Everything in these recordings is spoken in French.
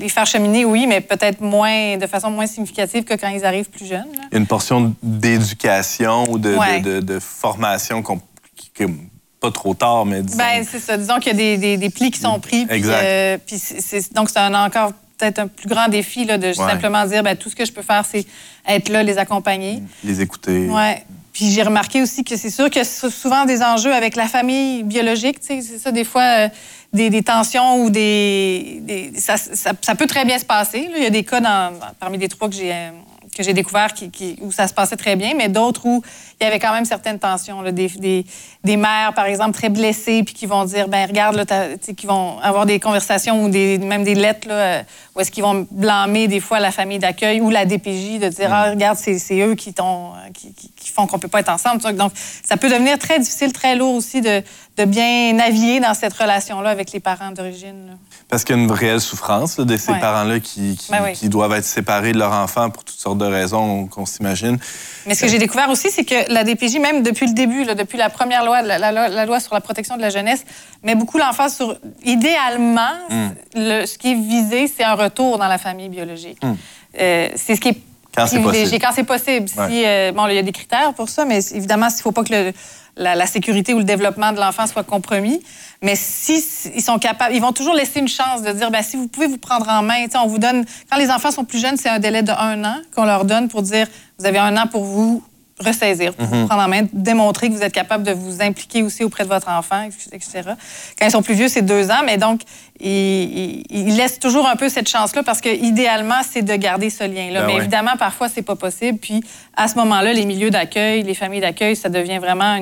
les faire cheminer, oui, mais peut-être de façon moins significative que quand ils arrivent plus jeunes. Là. Il y a une portion d'éducation ou de formation qui pas trop tard, mais disons... Ben, c'est ça. Disons qu'il y a des plis qui sont pris. Exact. Puis donc, c'est encore peut-être un plus grand défi là, de simplement dire tout ce que je peux faire, c'est être là, les accompagner. Les écouter. Oui. Puis j'ai remarqué aussi que c'est sûr qu'il y a souvent des enjeux avec la famille biologique. C'est ça, des fois, des tensions ou ça peut très bien se passer. Là. Il y a des cas parmi les 3 que j'ai découvert où ça se passait très bien, mais d'autres où il y avait quand même certaines tensions. Là, des mères, par exemple, très blessées, puis qui vont dire, regarde, là, qui vont avoir des conversations ou même des lettres, là, où est-ce qu'ils vont blâmer des fois la famille d'accueil ou la DPJ de dire, regarde, c'est eux qui font qu'on peut pas être ensemble. Donc, ça peut devenir très difficile, très lourd aussi de bien naviguer dans cette relation-là avec les parents d'origine. Là. Parce qu'il y a une réelle souffrance là, de ces parents-là qui doivent être séparés de leur enfant pour toutes sortes de raisons qu'on s'imagine. Mais ce que j'ai découvert aussi, c'est que la DPJ, même depuis le début, là, depuis la première loi, la loi sur la protection de la jeunesse, met beaucoup l'emphase sur, idéalement, ce qui est visé, c'est un retour dans la famille biologique. C'est ce qui est privilégié. Quand c'est possible. Il y a des critères pour ça, mais évidemment, il ne faut pas que la sécurité ou le développement de l'enfant soit compromis. Mais ils sont capables, ils vont toujours laisser une chance de dire, si vous pouvez vous prendre en main, on vous donne, quand les enfants sont plus jeunes, c'est un délai de 1 an qu'on leur donne pour dire, vous avez 1 an pour vous ressaisir, pour vous prendre en main, démontrer que vous êtes capable de vous impliquer aussi auprès de votre enfant, etc. Quand ils sont plus vieux, c'est 2 ans, mais donc, ils laissent toujours un peu cette chance-là parce que idéalement, c'est de garder ce lien-là. Mais évidemment, parfois, c'est pas possible. Puis, à ce moment-là, les milieux d'accueil, les familles d'accueil, ça devient vraiment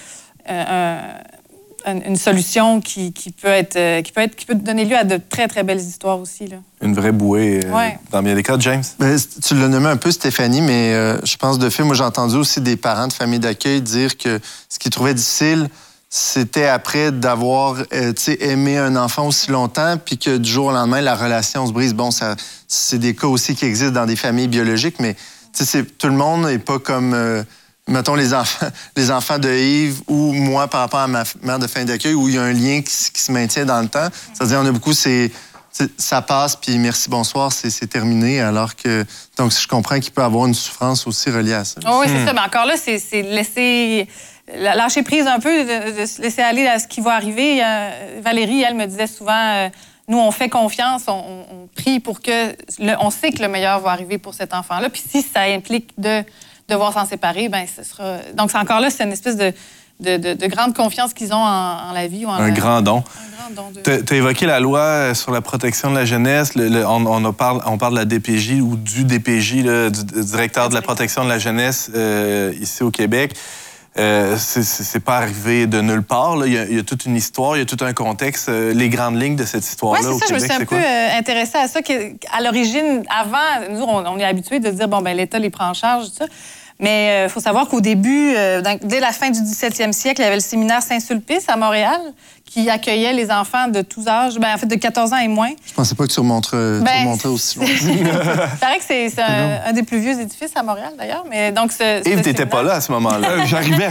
une solution qui peut donner lieu à de très, très belles histoires aussi. Là. Une vraie bouée dans bien des cas, James? Ben, tu l'as nommé un peu, Stéphanie, mais je pense de fait, moi, j'ai entendu aussi des parents de familles d'accueil dire que ce qu'ils trouvaient difficile, c'était après d'avoir aimé un enfant aussi longtemps, puis que du jour au lendemain, la relation se brise. Bon, c'est des cas aussi qui existent dans des familles biologiques, mais tout le monde n'est pas comme... mettons les enfants de Yves ou moi par rapport à ma mère de famille d'accueil où il y a un lien qui se maintient dans le temps. C'est-à-dire, on a beaucoup, ça passe, puis merci, bonsoir, c'est terminé, alors que... Donc, je comprends qu'il peut y avoir une souffrance aussi reliée à ça. Oh, oui, c'est ça. Mais encore là, c'est laisser... lâcher prise un peu, de se laisser aller à ce qui va arriver. Valérie, elle me disait souvent... nous, on fait confiance, on prie pour que... on sait que le meilleur va arriver pour cet enfant-là. Puis si ça implique de devoir s'en séparer, ce sera... Donc, c'est encore là, c'est une espèce de grande confiance qu'ils ont en la vie. Ou un grand don. Un grand don. Tu as évoqué la loi sur la protection de la jeunesse. On parle de la DPJ ou du DPJ, là, du directeur de la protection de la jeunesse ici au Québec. C'est pas arrivé de nulle part. Là. Il y a toute une histoire, il y a tout un contexte. Les grandes lignes de cette histoire-là au Québec, je me suis un peu intéressée à ça. À l'origine, avant, nous, on est habitués de dire, l'État les prend en charge, tout ça. Mais il faut savoir qu'au début, dès la fin du 17e siècle, il y avait le séminaire Saint-Sulpice à Montréal qui accueillait les enfants de tous âges, en fait de 14 ans et moins. Je pensais pas que tu remonterais aussi loin. Il paraît que c'est un des plus vieux édifices à Montréal, d'ailleurs. Mais donc, Yves, t'étais pas là à ce moment-là. J'arrivais.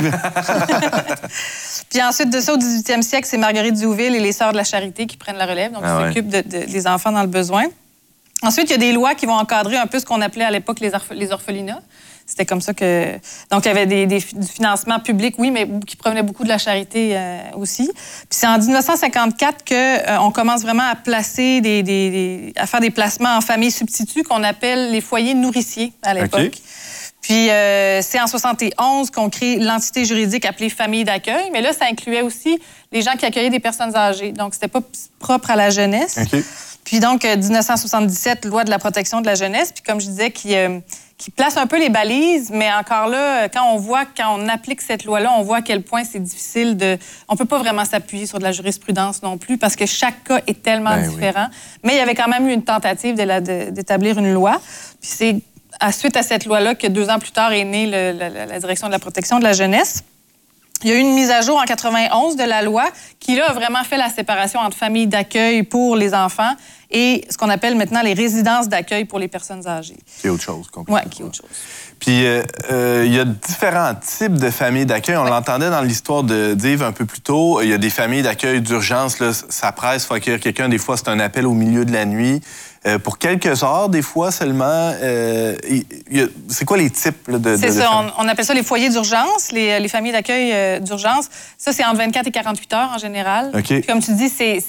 Puis ensuite de ça, au 18e siècle, c'est Marguerite Diouville et les Sœurs de la Charité qui prennent la relève. Donc, ils s'occupent des enfants dans le besoin. Ensuite, il y a des lois qui vont encadrer un peu ce qu'on appelait à l'époque les orphelinats. C'était comme ça que... Donc, il y avait du financement public, oui, mais qui provenait beaucoup de la charité aussi. Puis c'est en 1954 qu'on commence vraiment à placer à faire des placements en famille substituts qu'on appelle les foyers nourriciers à l'époque. Okay. Puis c'est en 71 qu'on crée l'entité juridique appelée famille d'accueil, mais là, ça incluait aussi les gens qui accueillaient des personnes âgées. Donc, c'était pas propre à la jeunesse. Okay. Puis donc, 1977, loi de la protection de la jeunesse, puis comme je disais, qui place un peu les balises, mais encore là, quand on applique cette loi-là, on voit à quel point c'est difficile on peut pas vraiment s'appuyer sur de la jurisprudence non plus, parce que chaque cas est tellement différent. Oui. Mais il y avait quand même eu une tentative d'établir une loi. Puis c'est suite à cette loi-là que 2 ans plus tard est née la direction de la protection de la jeunesse. Il y a eu une mise à jour en 91 de la loi qui, là, a vraiment fait la séparation entre familles d'accueil pour les enfants et ce qu'on appelle maintenant les résidences d'accueil pour les personnes âgées. Qui est autre chose, complètement. Oui, qui est autre chose. Puis, il y a différents types de familles d'accueil. On l'entendait dans l'histoire d'Yves un peu plus tôt. Il y a des familles d'accueil d'urgence. Là, ça presse, il faut accueillir quelqu'un. Des fois, c'est un appel au milieu de la nuit. Pour quelques heures, des fois seulement. C'est quoi les types là, de C'est ça, familles? on appelle ça les foyers d'urgence, les familles d'accueil d'urgence. Ça, c'est entre 24 et 48 heures en général. Okay. Puis, comme tu dis, c'est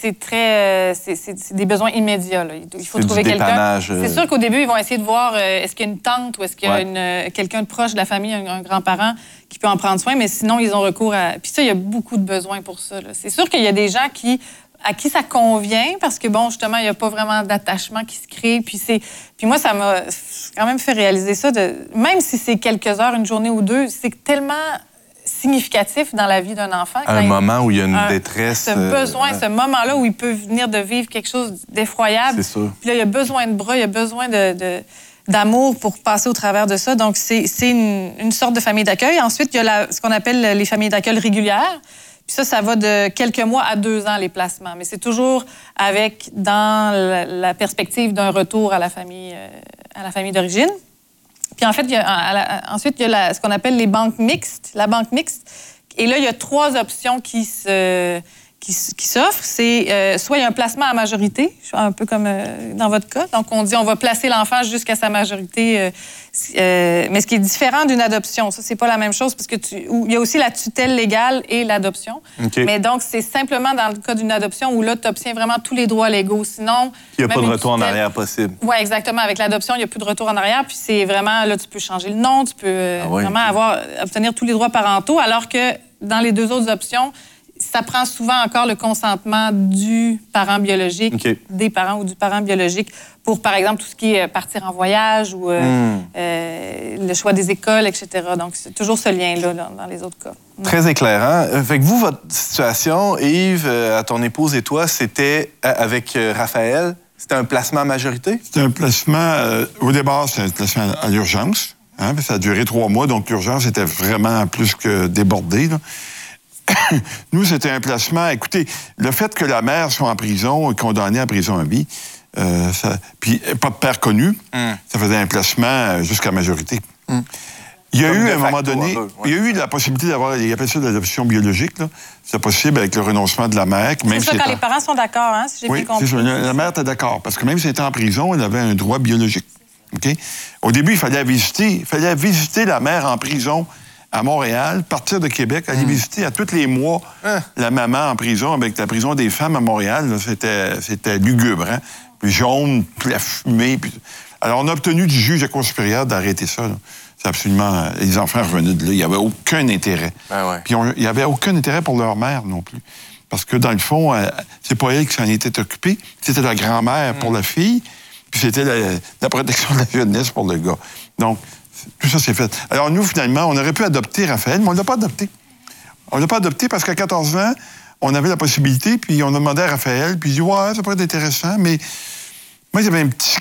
des besoins immédiats. Là. Il faut trouver quelqu'un. C'est sûr qu'au début, ils vont essayer de voir est-ce qu'il y a une tante ou est-ce qu'il y a quelqu'un de proche de la famille, un grand-parent qui peut en prendre soin, mais sinon, ils ont recours à... Puis ça, il y a beaucoup de besoins pour ça. Là. C'est sûr qu'il y a des gens à qui ça convient, parce que, bon, justement, il n'y a pas vraiment d'attachement qui se crée. Puis moi, ça m'a quand même fait réaliser ça. Même si c'est quelques heures, une journée ou deux, c'est tellement significatif dans la vie d'un enfant. Un moment où il y a une détresse. Ce besoin, ce moment-là où il peut venir de vivre quelque chose d'effroyable. C'est sûr. Puis là, il y a besoin de bras, il y a besoin d'amour pour passer au travers de ça. Donc, c'est une sorte de famille d'accueil. Ensuite, il y a ce qu'on appelle les familles d'accueil régulières. Puis ça va de quelques mois à 2 ans, les placements. Mais c'est toujours dans la perspective d'un retour à la famille d'origine. Puis en fait, ensuite, il y a ce qu'on appelle les banques mixtes. La banque mixte. Et là, il y a 3 options qui s'offrent. C'est soit il y a un placement à majorité, un peu comme dans votre cas. Donc, on dit on va placer l'enfant jusqu'à sa majorité. Mais ce qui est différent d'une adoption, ça, c'est pas la même chose parce que il y a aussi la tutelle légale et l'adoption. Okay. Mais donc, c'est simplement dans le cas d'une adoption où là, tu obtiens vraiment tous les droits légaux. Sinon... Il n'y a pas de retour en arrière possible. Oui, exactement. Avec l'adoption, il n'y a plus de retour en arrière. Puis c'est vraiment, là, tu peux changer le nom, tu peux vraiment obtenir tous les droits parentaux, alors que dans les 2 autres options, ça prend souvent encore le consentement du parent biologique, des parents ou du parent biologique pour, par exemple, tout ce qui est partir en voyage ou le choix des écoles, etc. Donc, c'est toujours ce lien-là dans les autres cas. Très éclairant. Fait que vous, votre situation, Yves, à ton épouse et toi, c'était avec Raphaël, c'était un placement à majorité? C'était un placement, au départ, c'était un placement à l'urgence. Hein, ça a duré 3 mois, donc l'urgence était vraiment plus que débordée, là. Nous, c'était un placement... Écoutez, le fait que la mère soit en prison, condamnée à prison à vie, puis pas de père connu, ça faisait un placement jusqu'à majorité. Il y a eu, à un moment donné, il y a eu la possibilité d'avoir, il appelle ça de l'adoption biologique, là. C'est possible avec le renoncement de la mère. C'est ça, quand les parents sont d'accord, hein, si j'ai bien compris. Oui, la mère était d'accord, parce que même si elle était en prison, elle avait un droit biologique. Okay? Au début, il fallait visiter la mère en prison à Montréal, partir de Québec, aller visiter à tous les mois la maman en prison, avec la prison des femmes à Montréal. Là, c'était lugubre, hein? Puis jaune, puis la fumée. Puis... Alors, on a obtenu du juge de cour supérieure d'arrêter ça. Là. C'est absolument... Les enfants revenaient de là. Il n'y avait aucun intérêt. Puis il n'y avait aucun intérêt pour leur mère non plus. Parce que, dans le fond, c'est pas elle qui s'en était occupée. C'était la grand-mère pour la fille, puis c'était la protection de la jeunesse pour le gars. Donc, tout ça, c'est fait. Alors, nous, finalement, on aurait pu adopter Raphaël, mais on ne l'a pas adopté. On ne l'a pas adopté parce qu'à 14 ans, on avait la possibilité, puis on a demandé à Raphaël, puis il dit « Ouais, ça pourrait être intéressant, mais moi, il y avait un petit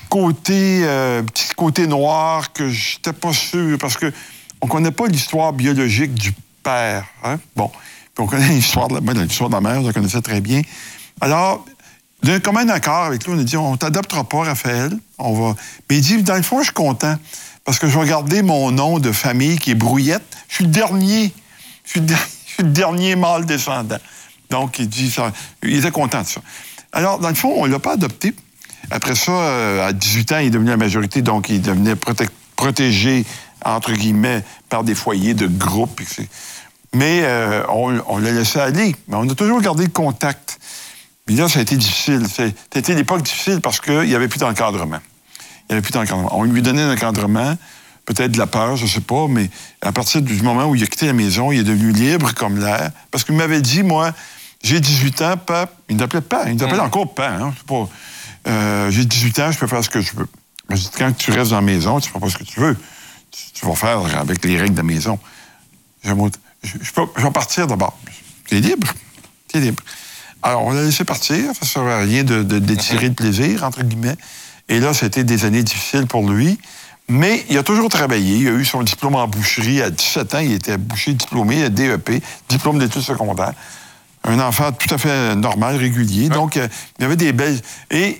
côté noir que je n'étais pas sûr, parce qu'on ne connaît pas l'histoire biologique du père. Hein? Bon, puis on connaît l'histoire de la mère, je la connaissais très bien. Alors, d'un commun accord avec lui, on a dit « On ne t'adoptera pas, Raphaël. On va... » Mais il dit « Dans le fond, je suis content. » Parce que je vais garder mon nom de famille qui est Brouillette. Je suis le dernier. Je suis le dernier mâle descendant. Donc, il dit ça. Il était content de ça. Alors, dans le fond, on ne l'a pas adopté. Après ça, à 18 ans, il est devenu la majorité, donc il devenait protégé, entre guillemets, par des foyers de groupe. Mais on l'a laissé aller. Mais on a toujours gardé le contact. Puis là, ça a été difficile. C'était l'époque difficile parce qu'il n'y avait plus d'encadrement. On lui donnait un encadrement, peut-être de la peur, je ne sais pas, mais à partir du moment où il a quitté la maison, il est devenu libre comme l'air. Parce qu'il m'avait dit, moi, j'ai 18 ans, Pap. Il m'appelait Pap. Il m'appelle encore Pap. Hein? J'ai 18 ans, je peux faire ce que je veux. Mais je dis, quand tu restes dans la maison, tu ne fais pas ce que tu veux. Tu vas faire avec les règles de la maison. Je vais partir d'abord. Tu es libre. Alors, on l'a laissé partir. Ça ne servait à rien d'étirer le plaisir, entre guillemets. Et là, c'était des années difficiles pour lui. Mais il a toujours travaillé. Il a eu son diplôme en boucherie. À 17 ans, il était boucher diplômé, il a DEP, diplôme d'études secondaires. Un enfant tout à fait normal, régulier. Donc, il y avait des belles... Et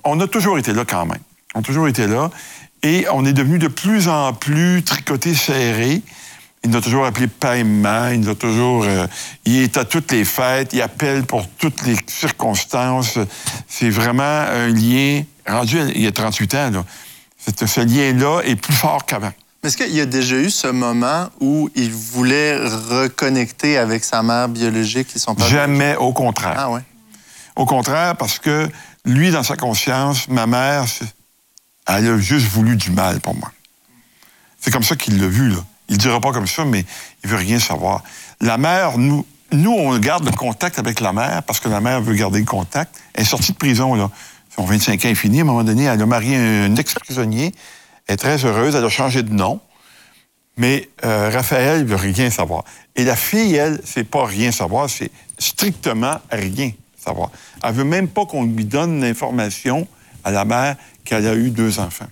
on a toujours été là quand même. On a toujours été là. Et on est devenu de plus en plus tricoté, serré. Il nous a toujours appelé paiement, il nous a toujours... il est à toutes les fêtes, il appelle pour toutes les circonstances. C'est vraiment un lien... Rendu, il y a 38 ans, là. Ce lien-là est plus fort qu'avant. Est-ce qu'il y a déjà eu ce moment où il voulait reconnecter avec sa mère biologique et son père Jamais, biologique? au contraire. Ah ouais. Au contraire, parce que lui, dans sa conscience, ma mère, elle a juste voulu du mal pour moi. C'est comme ça qu'il l'a vu, là. Il ne dira pas comme ça, mais il veut rien savoir. La mère, nous, on garde le contact avec la mère parce que la mère veut garder le contact. Elle est sortie de prison, là. Son 25 ans est fini. À un moment donné, elle a marié un ex-prisonnier. Elle est très heureuse. Elle a changé de nom. Mais Raphaël ne veut rien savoir. Et la fille, elle, c'est pas rien savoir, c'est strictement rien savoir. Elle ne veut même pas qu'on lui donne l'information à la mère qu'elle a eu 2 enfants.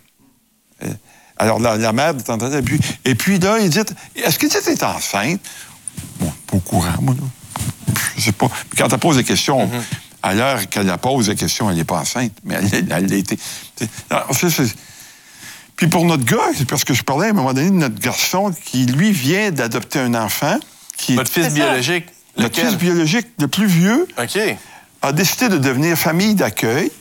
Alors, la mère, de temps en temps, et puis là, il dit, est-ce que tu es enceinte? Bon, pas au courant, moi, là. Je sais pas. Puis quand elle pose des questions, à l'heure qu'elle la pose la question, elle n'est pas enceinte, mais elle l'a été. Alors, puis pour notre gars, c'est parce que je parlais à un moment donné de notre garçon qui, lui, vient d'adopter un enfant. Votre fils biologique? Notre fils biologique, le plus vieux, a décidé de devenir famille d'accueil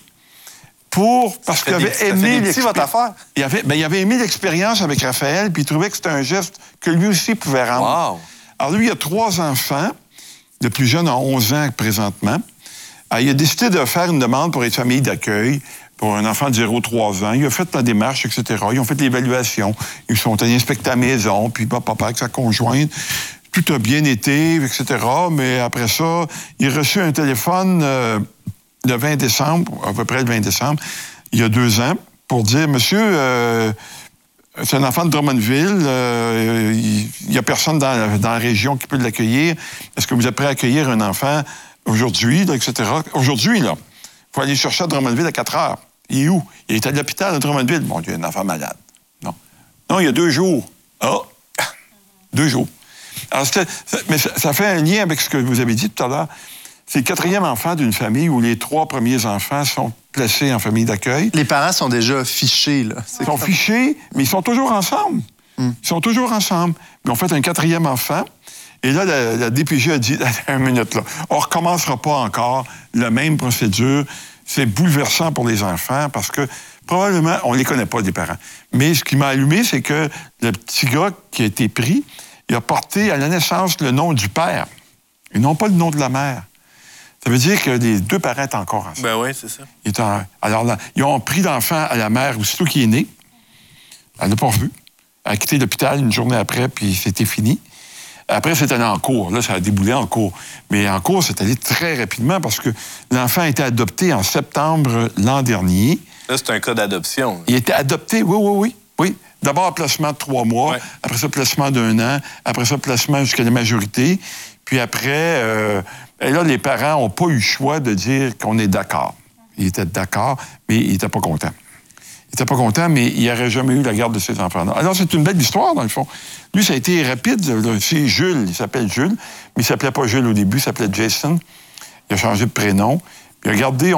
parce qu'il avait aimé votre affaire. Il avait aimé l'expérience avec Raphaël, puis il trouvait que c'était un geste que lui aussi pouvait rendre. Wow. Alors lui, il a 3 enfants. Le plus jeune a 11 ans présentement. Alors, il a décidé de faire une demande pour être famille d'accueil pour un enfant de 0-3 ans. Il a fait la démarche, etc. Ils ont fait l'évaluation. Ils sont allés inspecter la maison, puis papa avec sa conjointe. Tout a bien été, etc. Mais après ça, il a reçu un téléphone le 20 décembre, à peu près le 20 décembre, il y a 2 ans, pour dire, monsieur, c'est un enfant de Drummondville, il n'y a personne dans la région qui peut l'accueillir. Est-ce que vous êtes prêt à accueillir un enfant aujourd'hui, là, etc. Aujourd'hui, là, il faut aller chercher à Drummondville à 4 heures. Il est où? Il est à l'hôpital à Drummondville. Mon Dieu, un enfant malade. Non. Non, il y a 2 jours. Ah! 2 jours. Alors, mais ça fait un lien avec ce que vous avez dit tout à l'heure. C'est le 4e enfant d'une famille où les 3 premiers enfants sont placés en famille d'accueil. Les parents sont déjà fichés, là. Ils sont fichés, mais ils sont toujours ensemble. Ils sont toujours ensemble. Ils ont fait un 4e enfant. Et là, la DPJ a dit, une minute, là, on ne recommencera pas encore la même procédure. C'est bouleversant pour les enfants parce que probablement, on ne les connaît pas, les parents. Mais ce qui m'a allumé, c'est que le petit gars qui a été pris, il a porté à la naissance le nom du père et non pas le nom de la mère. Ça veut dire que les 2 parents étaient encore ensemble. Ben oui, c'est ça. Alors là, ils ont pris l'enfant à la mère aussitôt qu'il est né. Elle l'a pas revu. Elle a quitté l'hôpital une journée après, puis c'était fini. Après, c'est allé en cours. Là, ça a déboulé en cours. Mais en cours, c'est allé très rapidement parce que l'enfant a été adopté en septembre l'an dernier. Là, c'est un cas d'adoption. Il a été adopté, oui. D'abord, placement de 3 mois. Ouais. Après ça, placement d'1 an. Après ça, placement jusqu'à la majorité. Puis après, et là, les parents n'ont pas eu le choix de dire qu'on est d'accord. Ils étaient d'accord, mais ils n'étaient pas contents. Il n'était pas content, mais il n'aurait jamais eu la garde de ses enfants-là. Alors, c'est une belle histoire, dans le fond. Lui, ça a été rapide. C'est Jules, il s'appelle Jules, mais il ne s'appelait pas Jules au début, il s'appelait Jason. Il a changé de prénom. Il a gardé,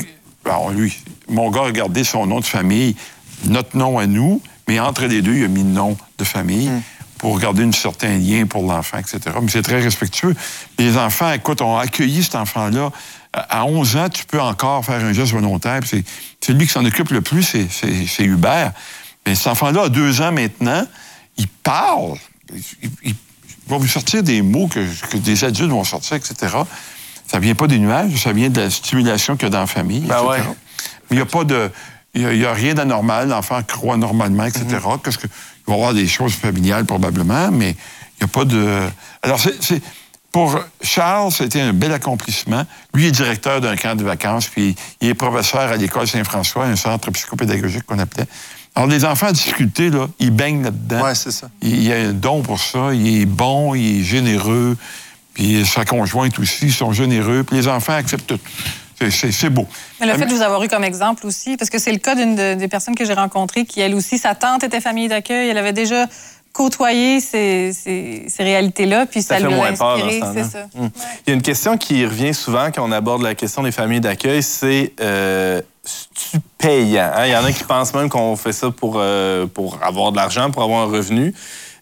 mon gars a gardé son nom de famille, notre nom à nous, mais entre les deux, il a mis le nom de famille pour garder un certain lien pour l'enfant, etc. Mais c'est très respectueux. Les enfants, écoute, ont accueilli cet enfant-là. À 11 ans, tu peux encore faire un geste volontaire. C'est lui qui s'en occupe le plus, c'est Hubert. Mais cet enfant-là, à 2 ans maintenant, il parle. Il va vous sortir des mots que des adultes vont sortir, etc. Ça vient pas des nuages, ça vient de la stimulation qu'il y a dans la famille, etc. Ouais. Mais il n'y a pas de... Il n'y a rien d'anormal. L'enfant croit normalement, etc. Qu'est-ce que... Il va y avoir des choses familiales, probablement, mais il n'y a pas de... Alors, pour Charles, c'était un bel accomplissement. Lui est directeur d'un camp de vacances, puis il est professeur à l'école Saint-François, un centre psychopédagogique qu'on appelait. Alors, les enfants en difficulté, là, ils baignent là-dedans. Oui, c'est ça. Il a un don pour ça. Il est bon, il est généreux. Puis sa conjointe aussi, ils sont généreux. Puis les enfants acceptent tout. C'est beau. Mais le fait de vous avoir eu comme exemple aussi, parce que c'est le cas d'une des personnes que j'ai rencontrées qui, elle aussi, sa tante était famille d'accueil. Elle avait déjà côtoyer ces réalités-là, puis ça lui a inspiré, c'est ça. Il y a une question qui revient souvent quand on aborde la question des familles d'accueil, c'est c'est-tu payant? Hein? Il y en a qui pensent même qu'on fait ça pour avoir de l'argent, pour avoir un revenu.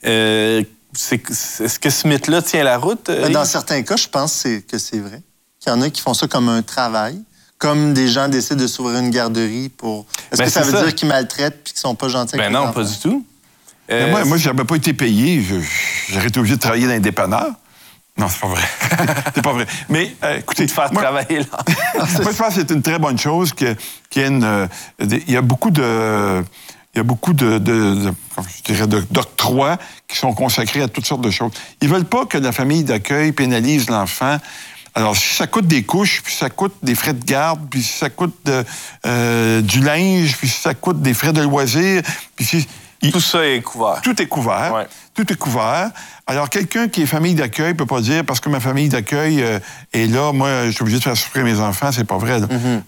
Est-ce que ce mythe-là tient la route? Dans certains cas, je pense que c'est vrai. Il y en a qui font ça comme un travail. Comme des gens décident de s'ouvrir une garderie pour... Est-ce que ça veut dire qu'ils maltraitent et qu'ils sont pas gentils avec les enfants? Non, pas du tout. Moi, si j'avais pas été payé, j'aurais été obligé de travailler dans un dépanneur. Non, c'est pas vrai. C'est pas vrai. Mais écoutez... De faire travailler là. Moi, je pense que c'est une très bonne chose qu'il y a beaucoup de... Il y a beaucoup d'octrois qui sont consacrés à toutes sortes de choses. Ils veulent pas que la famille d'accueil pénalise l'enfant. Alors, si ça coûte des couches, puis ça coûte des frais de garde, puis si ça coûte du linge, puis si ça coûte des frais de loisirs, puis si... Tout ça est couvert. Tout est couvert. Ouais. Tout est couvert. Alors, quelqu'un qui est famille d'accueil ne peut pas dire, parce que ma famille d'accueil est là, moi, je suis obligé de faire souffrir mes enfants. C'est pas vrai.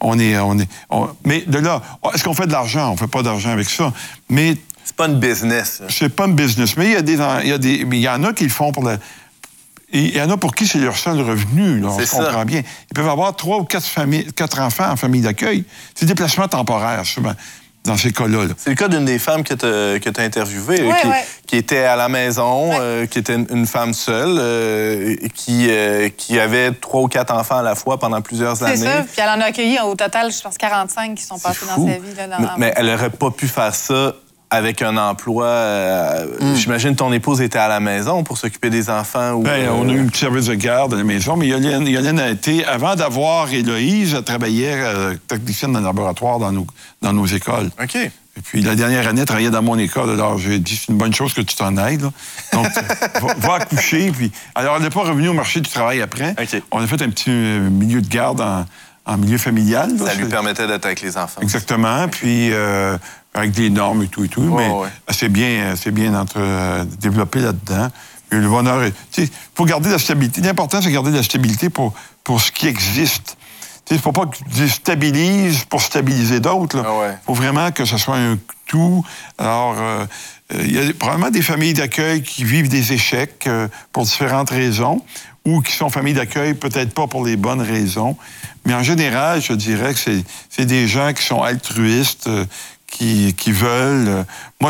Mais de là, est-ce qu'on fait de l'argent? On fait pas d'argent avec ça. Mais... C'est pas une business. Là. C'est pas une business. Mais il y en a qui le font pour la... Il y en a pour qui c'est leur seul revenu, là, on se comprend bien. Ils peuvent avoir 3 ou 4 enfants en famille d'accueil. C'est des placements temporaires, souvent, dans ces cas-là. C'est le cas d'une des femmes que tu as interviewées, qui était à la maison, qui était une femme seule, qui avait 3 ou 4 enfants à la fois pendant plusieurs années. C'est ça, puis elle en a accueilli au total, je pense, 45 qui sont passés dans sa vie. Là, mais elle n'aurait pas pu faire ça avec un emploi. J'imagine ton épouse était à la maison pour s'occuper des enfants. On a eu un petit service de garde à la maison, mais Yolène a été, avant d'avoir Héloïse, elle travaillait technicienne dans le laboratoire dans nos écoles. OK. Et puis la dernière année, elle travaillait dans mon école. Alors j'ai dit, c'est une bonne chose que tu t'en ailles. Là. Donc, va accoucher. Puis... Alors, elle n'est pas revenue au marché du travail après. Okay. On a fait un petit milieu de garde en milieu familial. Là. Ça lui permettait d'être avec les enfants. Exactement. Puis... avec des normes et tout. Mais c'est bien développé là-dedans. Et le bonheur... Il faut garder la stabilité. L'important, c'est de garder la stabilité pour ce qui existe. Il ne faut pas que tu stabilises pour stabiliser d'autres. Il faut vraiment que ce soit un tout. Alors, il y a probablement des familles d'accueil qui vivent des échecs pour différentes raisons ou qui sont familles d'accueil peut-être pas pour les bonnes raisons. Mais en général, je dirais que c'est des gens qui sont altruistes, qui veulent... Moi,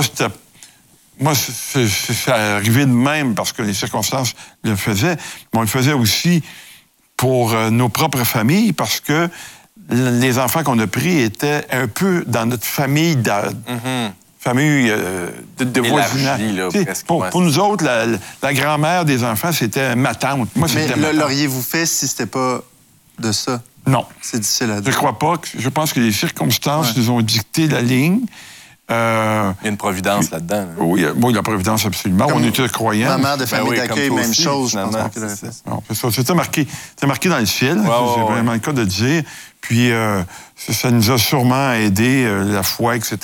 c'est arrivé de même parce que les circonstances le faisaient, mais on le faisait aussi pour nos propres familles parce que les enfants qu'on a pris étaient un peu dans notre famille famille de voisinage. Pour nous autres, la grand-mère des enfants, c'était ma tante. Moi, c'était mais l'auriez-vous fait si c'était pas de ça? Non. C'est difficile à dire. Je crois pas. Je pense que les circonstances nous ont dicté la ligne. Il y a une providence là-dedans. Hein. Oui, la providence, absolument. On était croyants. Ma mère de famille d'accueil, même aussi, chose. Finalement, c'était marqué dans le ciel. C'est vraiment le cas de dire. Puis, ça nous a sûrement aidé, la foi, etc.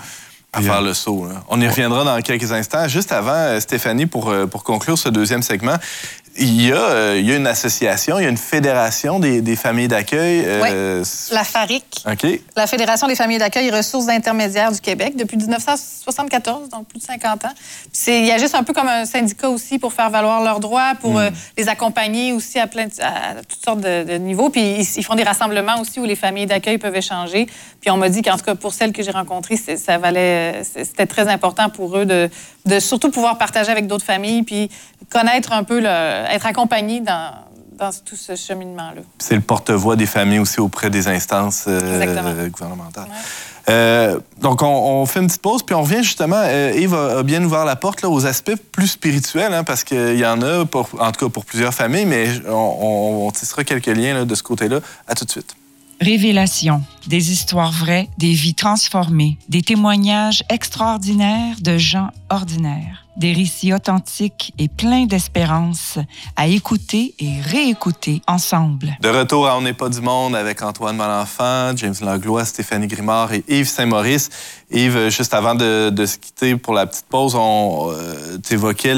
À faire le saut. Là. On y reviendra dans quelques instants. Juste avant, Stéphanie, pour conclure ce deuxième segment, il y a une association, il y a une fédération des familles d'accueil. La FARIC. OK. La Fédération des familles d'accueil et ressources intermédiaires du Québec, depuis 1974, donc plus de 50 ans. Puis il agissent un peu comme un syndicat aussi pour faire valoir leurs droits, pour les accompagner aussi à toutes sortes de niveaux. Puis ils font des rassemblements aussi où les familles d'accueil peuvent échanger. Puis on m'a dit qu'en tout cas, pour celles que j'ai rencontrées, c'était très important pour eux de surtout pouvoir partager avec d'autres familles, puis connaître un peu, être accompagné dans tout ce cheminement-là. C'est le porte-voix des familles aussi auprès des instances gouvernementales. Ouais. Donc, on fait une petite pause, puis on revient justement. Yves a bien ouvert la porte là, aux aspects plus spirituels, hein, parce qu'il y en a, en tout cas pour plusieurs familles, mais on tissera quelques liens là, de ce côté-là. À tout de suite. Révélation, des histoires vraies, des vies transformées, des témoignages extraordinaires de gens ordinaires, des récits authentiques et pleins d'espérance à écouter et réécouter ensemble. De retour à On n'est pas du monde avec Antoine Malenfant, James Langlois, Stéphanie Grimard et Yves Saint-Maurice. Yves, juste avant de se quitter pour la petite pause, tu évoquais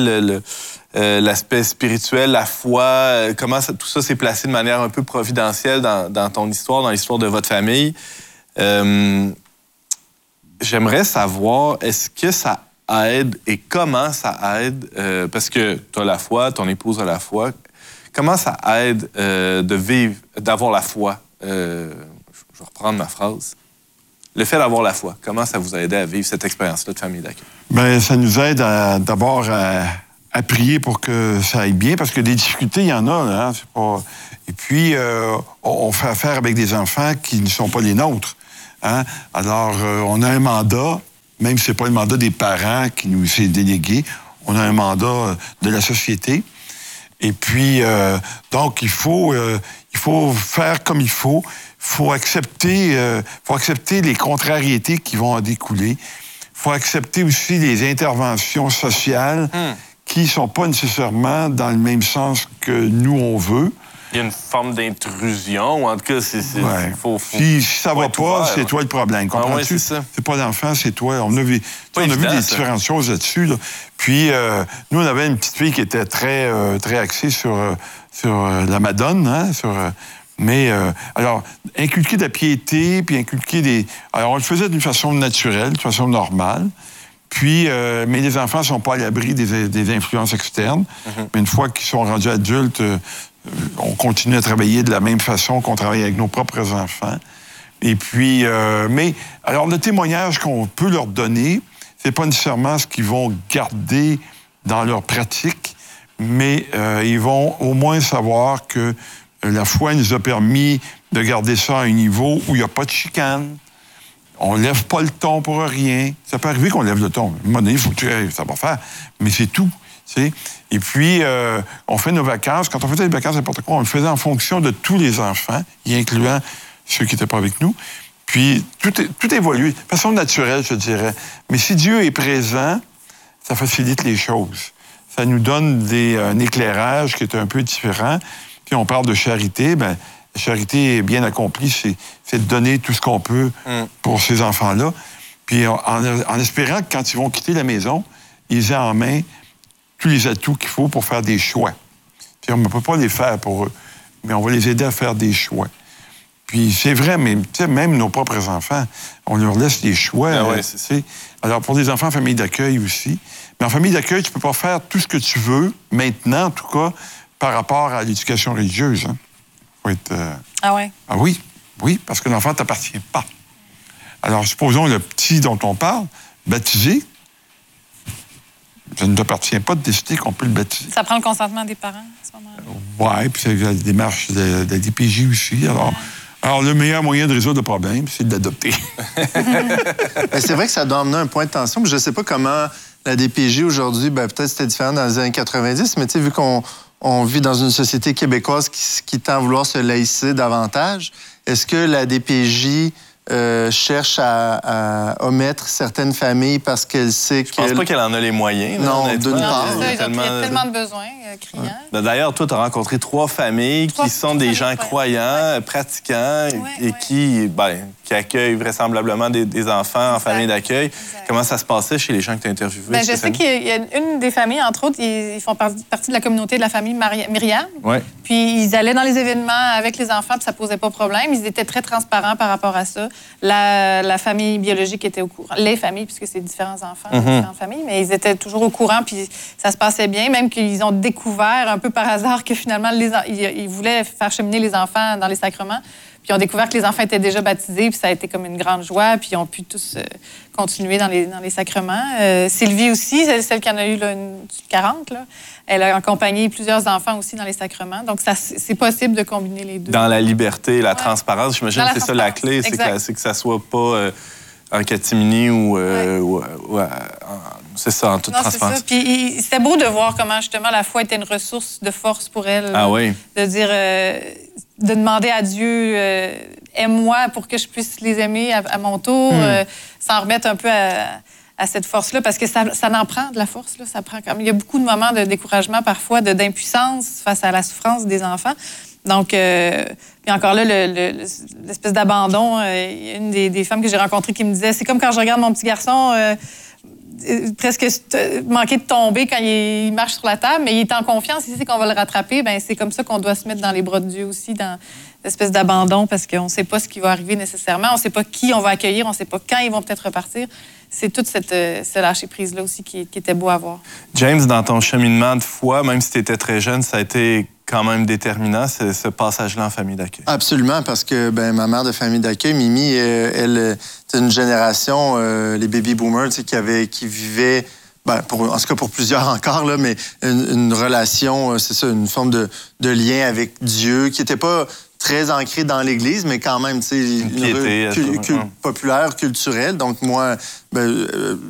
l'aspect spirituel, la foi, comment tout ça s'est placé de manière un peu providentielle dans ton histoire, dans l'histoire de votre famille. J'aimerais savoir, est-ce que ça aide et comment ça aide, parce que tu as la foi, ton épouse a la foi, comment ça aide de vivre, d'avoir la foi? Je vais reprendre ma phrase. le fait d'avoir la foi, comment ça vous a aidé à vivre cette expérience-là de famille d'accueil? Bien, ça nous aide d'abord à prier pour que ça aille bien, parce que des difficultés, il y en a. Hein, c'est pas... Et puis, on fait affaire avec des enfants qui ne sont pas les nôtres. Hein? Alors, on a un mandat, même si ce n'est pas le mandat des parents qui nous est délégué, on a un mandat de la société. Et puis, donc, il faut faire comme il faut. Il faut accepter les contrariétés qui vont en découler. Il faut accepter aussi les interventions sociales qui ne sont pas nécessairement dans le même sens que nous, on veut. Il y a une forme d'intrusion, ou en tout cas, Ouais. Si ça va pas, c'est toi le problème. Comprends-tu? C'est pas l'enfant, c'est toi. On a vu des différentes choses là-dessus. Là. Puis, nous, on avait une petite fille qui était très axée sur la Madone, hein, alors, inculquer de la piété, puis inculquer des... Alors, on le faisait d'une façon naturelle, d'une façon normale. Puis, mais les enfants ne sont pas à l'abri des influences externes. Mais une fois qu'ils sont rendus adultes, on continue à travailler de la même façon qu'on travaille avec nos propres enfants. Et puis, alors, le témoignage qu'on peut leur donner, c'est pas nécessairement ce qu'ils vont garder dans leur pratique, mais ils vont au moins savoir que la foi nous a permis de garder ça à un niveau où il n'y a pas de chicane. On ne lève pas le ton pour rien. Ça peut arriver qu'on lève le ton. À un moment donné, il faut que ça va faire. Mais c'est tout. T'sais. Et puis, on fait nos vacances. Quand on faisait les vacances, n'importe quoi, on le faisait en fonction de tous les enfants, y incluant ceux qui n'étaient pas avec nous. Puis, tout évolue. De façon naturelle, je dirais. Mais si Dieu est présent, ça facilite les choses. Ça nous donne un éclairage qui est un peu différent. Puis on parle de charité, bien, la charité bien accomplie, c'est de donner tout ce qu'on peut pour ces enfants-là. Puis en espérant que quand ils vont quitter la maison, ils aient en main tous les atouts qu'il faut pour faire des choix. Puis on ne peut pas les faire pour eux, mais on va les aider à faire des choix. Puis c'est vrai, mais même nos propres enfants, on leur laisse des choix. Alors pour les enfants en famille d'accueil aussi. Mais en famille d'accueil, tu ne peux pas faire tout ce que tu veux, maintenant en tout cas, par rapport à l'éducation religieuse. Hein. Faut être, Ah ouais? Ah oui, parce que l'enfant ne t'appartient pas. Alors, supposons le petit dont on parle, baptisé, ça ne t'appartient pas de décider qu'on peut le baptiser. Ça prend le consentement des parents à ce moment-là? Oui, puis c'est la démarche de la DPJ aussi. Alors, le meilleur moyen de résoudre le problème, c'est de l'adopter. C'est vrai que ça doit amener un point de tension. Je ne sais pas comment la DPJ aujourd'hui, peut-être c'était différent dans les années 90, mais tu sais, vu qu'on vit dans une société québécoise qui tend à vouloir se laïciser davantage, est-ce que la DPJ cherche à omettre certaines familles parce qu'elle sait que... Je pense pas qu'elle en a les moyens. Non, d'une part. Il y a tellement de besoins criants. Ouais. D'ailleurs, toi, tu as rencontré 3 familles qui sont des gens croyants, pratiquants, et qui accueillent vraisemblablement des enfants en famille d'accueil. Comment ça se passait chez les gens que tu as interviewés? Je sais qu'il y a une des familles, entre autres, ils font partie de la communauté de la famille Myriam. Ouais. Puis ils allaient dans les événements avec les enfants, puis ça posait pas de problème. Ils étaient très transparents par rapport à ça. La famille biologique était au courant. Les familles, puisque c'est différents enfants, différentes familles, mais ils étaient toujours au courant, puis ça se passait bien, même qu'ils ont découvert un peu par hasard que finalement, ils voulaient faire cheminer les enfants dans les sacrements. Puis ils ont découvert que les enfants étaient déjà baptisés, puis ça a été comme une grande joie, puis ils ont pu tous continuer dans les sacrements. Sylvie aussi, celle qui en a eu une 40, là, elle a accompagné plusieurs enfants aussi dans les sacrements. Donc, c'est possible de combiner les deux. Dans la liberté et la transparence, j'imagine que c'est ça la clé, c'est que ça soit pas en catimini ou c'est ça, en toute transparence. C'est ça. Puis c'était beau de voir comment, justement, la foi était une ressource de force pour elle. Ah oui. De dire... de demander à Dieu, aime-moi pour que je puisse les aimer à mon tour, s'en remettre un peu à cette force-là, parce que ça en prend de la force. Là, ça prend il y a beaucoup de moments de découragement, parfois, d'impuissance face à la souffrance des enfants. Donc, puis encore là, l'espèce d'abandon. Il y a une des femmes que j'ai rencontrées qui me disait, c'est comme quand je regarde mon petit garçon... presque manquer de tomber quand il marche sur la table, mais il est en confiance, il sait qu'on va le rattraper. Bien, c'est comme ça qu'on doit se mettre dans les bras de Dieu aussi, dans l'espèce d'abandon, parce qu'on ne sait pas ce qui va arriver nécessairement, on ne sait pas qui on va accueillir, on ne sait pas quand ils vont peut-être repartir. C'est toute ce lâcher-prise-là aussi qui était beau à voir. James, dans ton cheminement de foi, même si tu étais très jeune, ça a été quand même déterminant, ce passage-là en famille d'accueil. Absolument, parce que ma mère de famille d'accueil, Mimi, elle, c'est une génération, les baby boomers, qui vivaient, en tout cas pour plusieurs encore, là, mais une relation, c'est ça, une forme de lien avec Dieu qui n'était pas très ancré dans l'Église, mais quand même, tu sais, piété, populaire, culturelle. Donc moi,